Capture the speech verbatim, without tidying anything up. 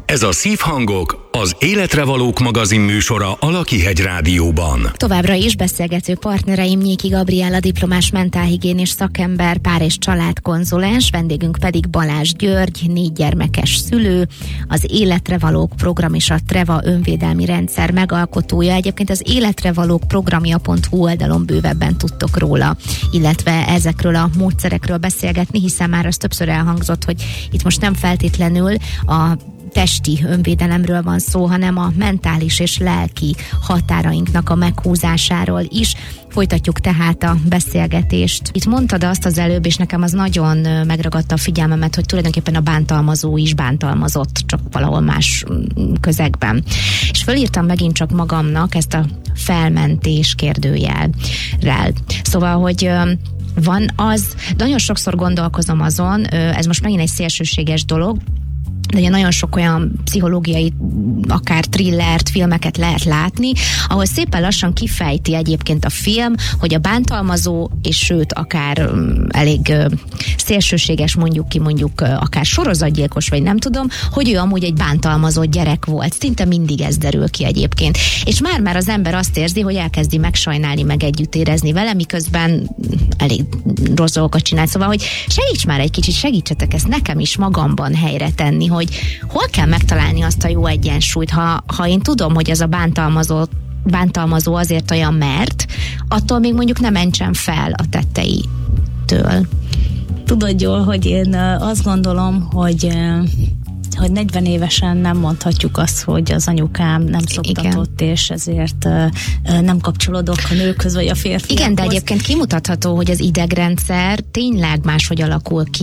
Ez a Szívhangok, az Életre Valók magazin műsora a Lakihegy Rádióban. Továbbra is beszélgető partnereim Nyéki Gabriella diplomás mentálhigiénés szakember, pár- és családkonzulens, vendégünk pedig Balázs György, négy gyermekes szülő, az Életre Valók program és a Treva önvédelmi rendszer megalkotója. Egyébként az életrevalók programja pont hu oldalon bővebben tudtok róla, illetve ezekről a módszerekről beszélgetni, hiszen már az többször elhangzott, hogy itt most nem feltétlenül a testi önvédelemről van szó, hanem a mentális és lelki határainknak a meghúzásáról is. Folytatjuk tehát a beszélgetést. Itt mondtad azt az előbb, és nekem az nagyon megragadta a figyelmemet, hogy tulajdonképpen a bántalmazó is bántalmazott, csak valahol más közegben. És fölírtam megint csak magamnak ezt a felmentés kérdőjelrel. Szóval, hogy van az, nagyon sokszor gondolkozom azon, ez most megint egy szélsőséges dolog, de ugye nagyon sok olyan pszichológiai, akár thrillert, filmeket lehet látni, ahol szépen lassan kifejti egyébként a film, hogy a bántalmazó, és sőt, akár um, elég uh, szélsőséges, mondjuk ki, mondjuk uh, akár sorozatgyilkos, vagy nem tudom, hogy ő amúgy egy bántalmazott gyerek volt. Szinte mindig ez derül ki egyébként. És már-már az ember azt érzi, hogy elkezdi megsajnálni, meg együtt érezni vele, miközben elég rossz dolgokat csinál. Szóval, hogy segíts már egy kicsit, segítsetek ezt nekem is magamban helyre tenni, hogy hol kell megtalálni azt a jó egyensúlyt, ha, ha én tudom, hogy ez a bántalmazó, bántalmazó azért olyan, mert attól még mondjuk nem mentsem fel a tetteitől. Tudod jól, hogy én azt gondolom, hogy hogy negyven évesen nem mondhatjuk azt, hogy az anyukám nem szoptatott, igen, és ezért uh, nem kapcsolódok a nőkhöz vagy a férfiakhoz. Igen, de egyébként kimutatható, hogy az idegrendszer tényleg máshogy alakul ki